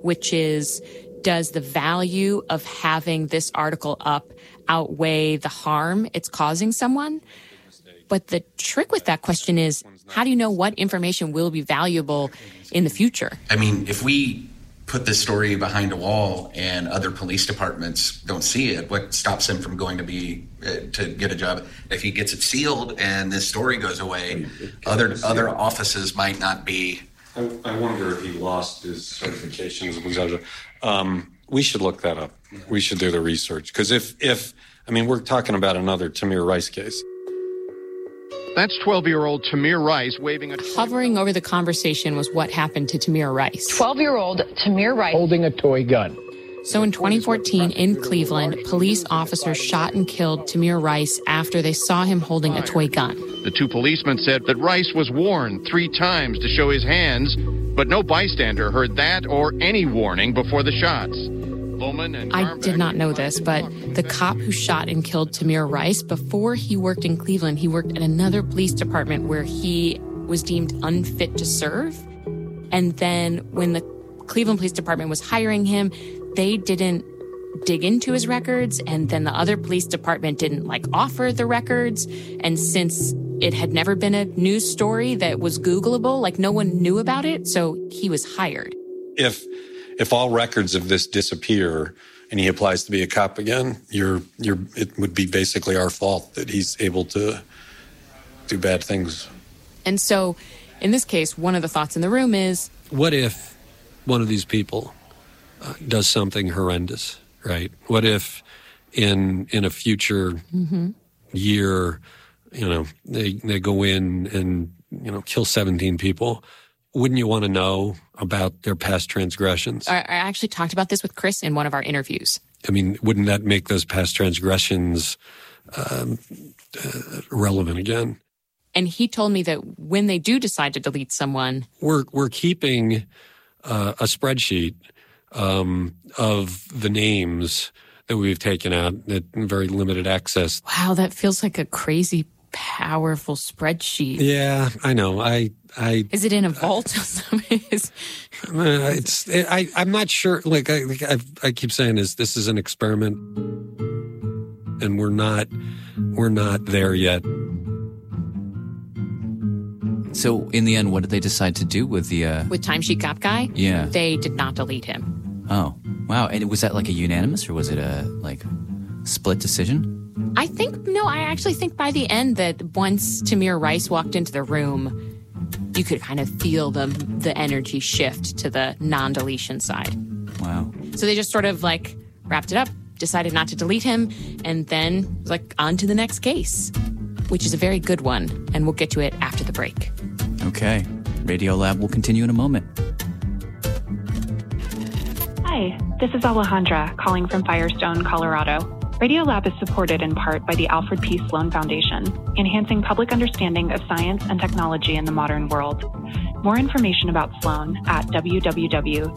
which is, does the value of having this article up outweigh the harm it's causing someone? But the trick with that question is, how do you know what information will be valuable in the future? I mean, if we put this story behind a wall and other police departments don't see it, what stops him from going to get a job? If he gets it sealed and this story goes away, other offices might not be. I wonder if he lost his certifications. We should look that up. We should do the research. Because if we're talking about another Tamir Rice case. That's 12-year-old Tamir Rice waving a... Hovering over the conversation was what happened to Tamir Rice. 12-year-old Tamir Rice holding a toy gun. So in 2014 in Cleveland, police officers shot and killed Tamir Rice after they saw him holding a toy gun. The two policemen said that Rice was warned 3 times to show his hands, but no bystander heard that or any warning before the shots. I did not know this, but the cop who shot and killed Tamir Rice, before he worked in Cleveland, he worked at another police department where he was deemed unfit to serve. And then when the Cleveland Police Department was hiring him, they didn't dig into his records, and then the other police department didn't offer the records. And since it had never been a news story that was Googleable, no one knew about it, so he was hired. If all records of this disappear and he applies to be a cop again, it would be basically our fault that he's able to do bad things. And so, in this case, one of the thoughts in the room is, what if one of these people does something horrendous, right? What if in a future year, they go in and kill 17 people? Wouldn't you want to know about their past transgressions? I actually talked about this with Chris in one of our interviews. Wouldn't that make those past transgressions relevant again? And he told me that when they do decide to delete someone... We're keeping a spreadsheet of the names that we've taken out at very limited access. Wow, that feels like a crazy powerful spreadsheet. Yeah, I know. Is it in a vault? I'm not sure. I keep saying this is an experiment, and we're not there yet. So in the end, what did they decide to do with the with Timesheet Cop Guy? Yeah, they did not delete him. Oh, wow! And was that a unanimous, or was it a split decision? I actually think by the end that once Tamir Rice walked into the room, you could kind of feel the energy shift to the non-deletion side. Wow. So they just sort of wrapped it up, decided not to delete him, and then on to the next case, which is a very good one, and we'll get to it after the break. Okay. Radiolab will continue in a moment. Hi, this is Alejandra calling from Firestone, Colorado. Radiolab is supported in part by the Alfred P. Sloan Foundation, enhancing public understanding of science and technology in the modern world. More information about Sloan at www.sloan.org.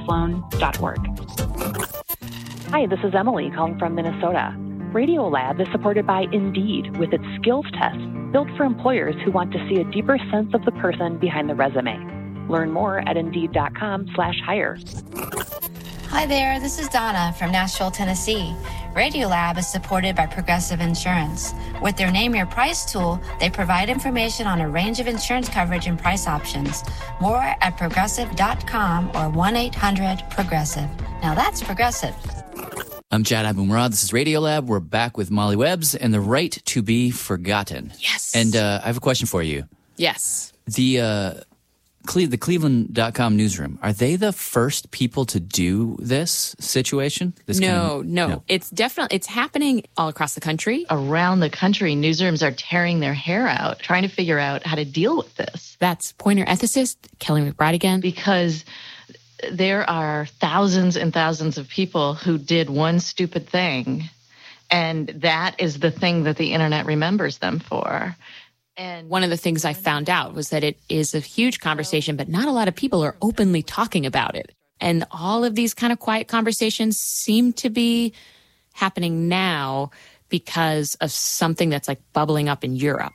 Hi, this is Emily calling from Minnesota. Radiolab is supported by Indeed with its skills test, built for employers who want to see a deeper sense of the person behind the resume. Learn more at Indeed.com/hire. Hi there, this is Donna from Nashville, Tennessee. Radiolab is supported by Progressive Insurance. With their Name Your Price tool, they provide information on a range of insurance coverage and price options. More at Progressive.com or 1-800-PROGRESSIVE. Now that's Progressive. I'm Jad Abumrad. This is Radiolab. We're back with Molly Webbs and the right to be forgotten. Yes. And I have a question for you. Yes. The Cleveland.com newsroom, are they the first people to do this situation? No. It's happening all across the country. Around the country, newsrooms are tearing their hair out, trying to figure out how to deal with this. That's Poynter ethicist Kelly McBride again. Because there are thousands and thousands of people who did one stupid thing, and that is the thing that the internet remembers them for. And one of the things I found out was that it is a huge conversation, but not a lot of people are openly talking about it. And all of these kind of quiet conversations seem to be happening now because of something that's bubbling up in Europe.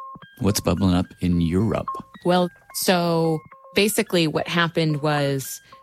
What's bubbling up in Europe? Well, so basically what happened was